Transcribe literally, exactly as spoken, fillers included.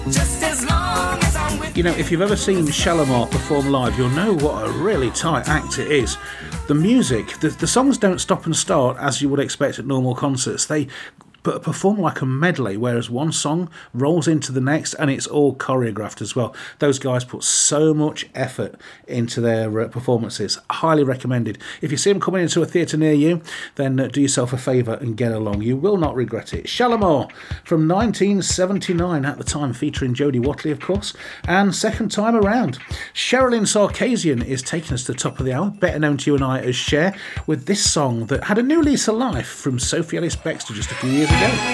Just as long as I'm with You know, if you've ever seen Shalimar perform live, you'll know what a really tight act it is. The music, the, the songs don't stop and start as you would expect at normal concerts. They but perform like a medley, whereas one song rolls into the next, and it's all choreographed as well. Those guys put so much effort into their uh, performances. Highly recommended. If you see them coming into a theatre near you, then uh, do yourself a favour and get along. You will not regret it. Shalimar from nineteen seventy-nine, at the time featuring Jodie Watley, of course, and second time around. Sherilyn Sarkisian is taking us to the top of the hour, better known to you and I as Cher, with this song that had a new lease of life from Sophie Ellis-Bextor just a few years ago.